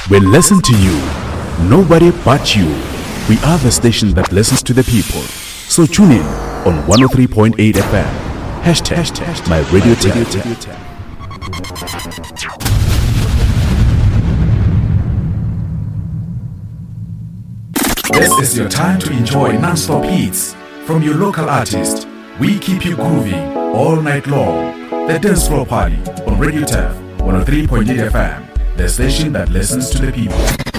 We listen to you. Nobody but you. We are the station that listens to the people. So tune in on 103.8 FM. Hashtag my radio tag. This is your time to enjoy non-stop hits from your local artist. We keep you grooving all night long. The Dance Floor Party on Radio Tap 103.8 FM, the station that listens to the people.